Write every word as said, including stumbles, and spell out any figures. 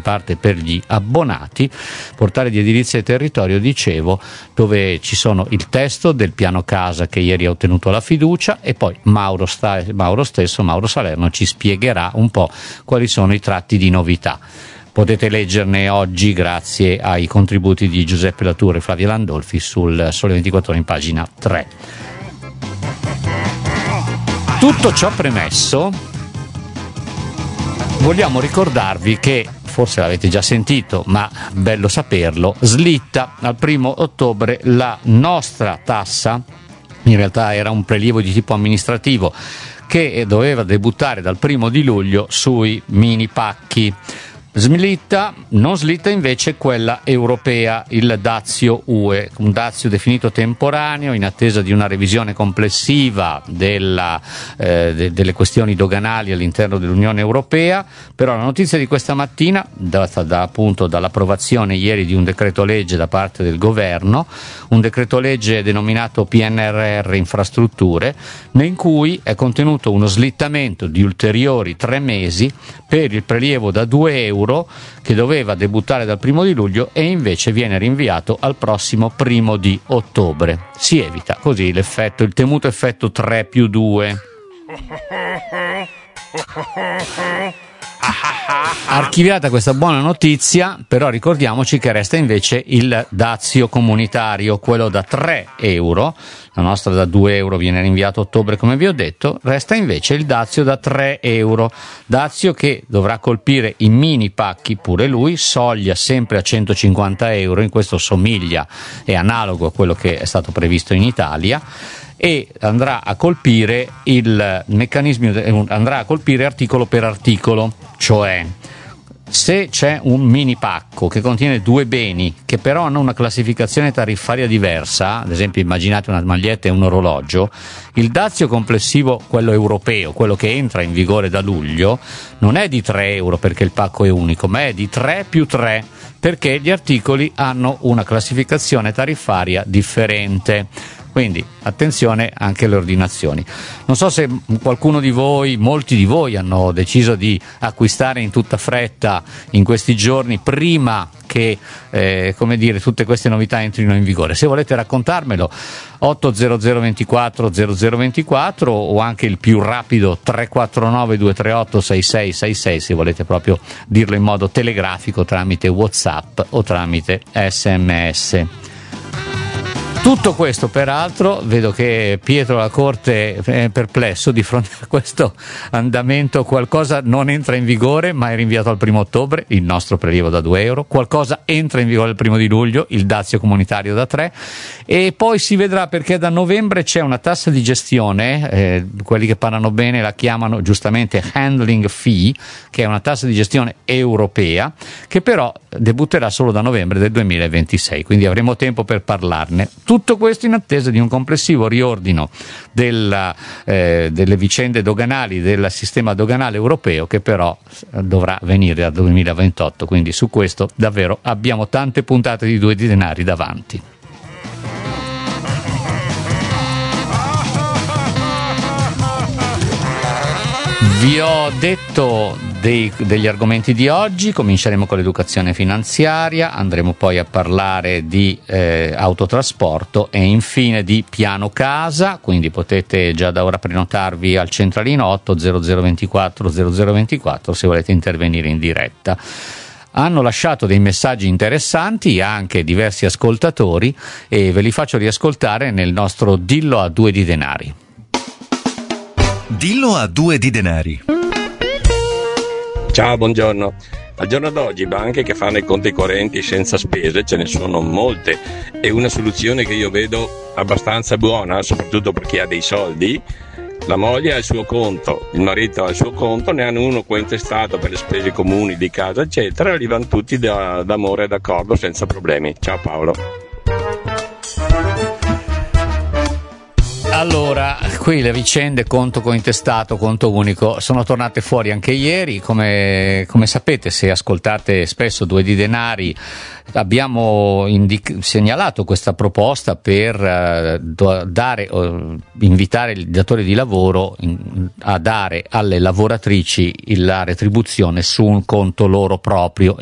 parte per gli abbonati. Portale di Edilizia e Territorio, dicevo, dove ci sono il testo del piano casa che ieri ha ottenuto la fiducia, e poi Mauro, sta, Mauro stesso, Mauro Salerno, ci spiegherà un po' quali sono i tratti di novità. Potete leggerne oggi grazie ai contributi di Giuseppe Latour e Flavia Landolfi sul Sole ventiquattro Ore in pagina tre. Tutto ciò premesso, vogliamo ricordarvi che, forse l'avete già sentito, ma bello saperlo, slitta al primo ottobre la nostra tassa. In realtà era un prelievo di tipo amministrativo che doveva debuttare dal primo di luglio sui mini pacchi. Slitta, non slitta invece quella europea, il Dazio U E, un Dazio definito temporaneo in attesa di una revisione complessiva della, eh, de, delle questioni doganali all'interno dell'Unione Europea. Però la notizia di questa mattina, data da, appunto dall'approvazione ieri di un decreto legge da parte del governo, un decreto legge denominato P N R R Infrastrutture, in cui è contenuto uno slittamento di ulteriori tre mesi per il prelievo da due euro che doveva debuttare dal primo di luglio e invece viene rinviato al prossimo primo di ottobre. Si evita così l'effetto, il temuto effetto tre più due. Archiviata questa buona notizia, però ricordiamoci che resta invece il dazio comunitario, quello da tre euro. La nostra da due euro viene rinviato a ottobre, come vi ho detto. Resta invece il dazio da tre euro, dazio che dovrà colpire i mini pacchi pure lui, soglia sempre a centocinquanta euro, in questo somiglia, è analogo a quello che è stato previsto in Italia, e andrà a colpire il meccanismo, andrà a colpire articolo per articolo, cioè se c'è un mini pacco che contiene due beni che però hanno una classificazione tariffaria diversa, ad esempio immaginate una maglietta e un orologio, il dazio complessivo, quello europeo, quello che entra in vigore da luglio, non è di tre euro perché il pacco è unico, ma è di tre più tre perché gli articoli hanno una classificazione tariffaria differente. Quindi attenzione anche alle ordinazioni. Non so se qualcuno di voi, molti di voi hanno deciso di acquistare in tutta fretta in questi giorni prima che eh, come dire, tutte queste novità entrino in vigore. Se volete raccontarmelo, otto zero zero ventiquattro zero zero ventiquattro o anche il più rapido tre quattro nove due tre otto sei sei sei sei se volete proprio dirlo in modo telegrafico tramite WhatsApp o tramite S M S. Tutto questo, peraltro, vedo che Pietro La Corte è perplesso di fronte a questo andamento. Qualcosa non entra in vigore ma è rinviato al primo ottobre, il nostro prelievo da due euro, qualcosa entra in vigore il primo di luglio, il dazio comunitario da tre, e poi si vedrà, perché da novembre c'è una tassa di gestione, eh, quelli che parlano bene la chiamano giustamente handling fee, che è una tassa di gestione europea, che però debutterà solo da novembre del duemilaventisei, quindi avremo tempo per parlarne. Tutto questo in attesa di un complessivo riordino della, eh, delle vicende doganali del sistema doganale europeo, che però dovrà venire dal duemilaventotto, quindi su questo davvero abbiamo tante puntate di Due di Denari davanti. Vi ho detto dei, degli argomenti di oggi. Cominceremo con l'educazione finanziaria, andremo poi a parlare di eh, autotrasporto e infine di piano casa, quindi potete già da ora prenotarvi al centralino otto zero zero ventiquattro zero zero ventiquattro se volete intervenire in diretta. Hanno lasciato dei messaggi interessanti anche diversi ascoltatori e ve li faccio riascoltare nel nostro Dillo a Due di Denari. Dillo a Due di Denari. Ciao, buongiorno. Al giorno d'oggi banche che fanno i conti correnti senza spese ce ne sono molte, e una soluzione che io vedo abbastanza buona, soprattutto per chi ha dei soldi: la moglie ha il suo conto, il marito ha il suo conto, ne hanno uno cointestato per le spese comuni di casa eccetera, e arrivano tutti da, d'amore e d'accordo senza problemi. Ciao Paolo. Allora, qui le vicende conto cointestato, conto unico sono tornate fuori anche ieri. Come, come sapete, se ascoltate spesso Due di Denari, abbiamo indic- segnalato questa proposta per uh, do- dare, uh, invitare il datore di lavoro in, a dare alle lavoratrici la retribuzione su un conto loro proprio